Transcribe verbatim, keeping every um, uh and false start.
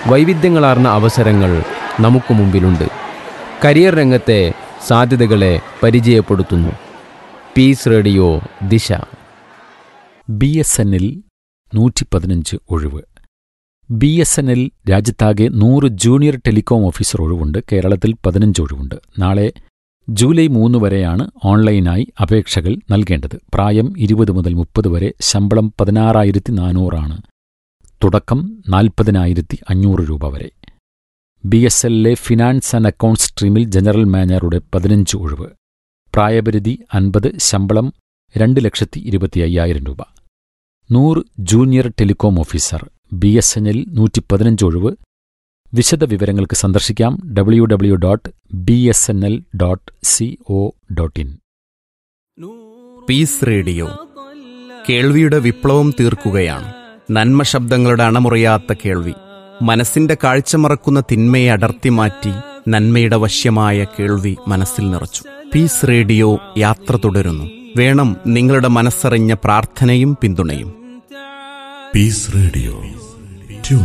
വൈവിധ്യങ്ങളാർന്ന അവസരങ്ങൾ നമുക്ക് മുമ്പിലുണ്ട്. കരിയർ രംഗത്തെ സാധ്യതകളെ പരിചയപ്പെടുത്തുന്നു. പീസ് റേഡിയോ ദിശ. ബി എസ് എൻ എൽ നൂറ്റി പതിനഞ്ച് ഒഴിവ്. ബി എസ് എൻ എൽ രാജ്യത്താകെ നൂറ് ജൂനിയർ ടെലികോം ഓഫീസർ ഒഴിവുണ്ട്. കേരളത്തിൽ പതിനഞ്ച് ഒഴിവുണ്ട്. നാളെ ജൂലൈ മൂന്ന് വരെയാണ് ഓൺലൈനായി അപേക്ഷകൾ നൽകേണ്ടത്. പ്രായം ഇരുപത് മുതൽ മുപ്പത് വരെ. ശമ്പളം പതിനാറായിരത്തി നാനൂറാണ്. തുടക്കം നാൽപ്പതിനായിരത്തി അഞ്ഞൂറ് രൂപ വരെ. B S എല്ലിലെ finance and accounts സ്ട്രീമിൽ general മാനേജറുടെ പതിനഞ്ച് ഒഴിവ്. പ്രായപരിധി അൻപത്. ശമ്പളം രണ്ട് ലക്ഷത്തി ഇരുപത്തി അയ്യായിരം രൂപ. നൂറ് junior telecom officer. B S N L നൂറ്റി പതിനഞ്ച് ഒഴിവ്. വിശദ വിവരങ്ങൾക്ക് സന്ദർശിക്കാം W W dot B S N L dot C O dot in. Piece radio കേൾവിയുടെ വിപ്ലവം തീർക്കുകയാണ്. നന്മ ശബ്ദങ്ങളുടെ അണമുറിയാത്ത കേൾവി. മനസ്സിന്റെ കാഴ്ച മറക്കുന്ന തിന്മയെ അടർത്തി മാറ്റി നന്മയുടെ വശ്യമായ കേൾവി മനസ്സിൽ നിറച്ചു. പീസ് റേഡിയോ യാത്ര തുടരുന്നു. വേണം നിങ്ങളുടെ മനസ്സറിഞ്ഞ പ്രാർത്ഥനയും പിന്തുണയും. Piece radio.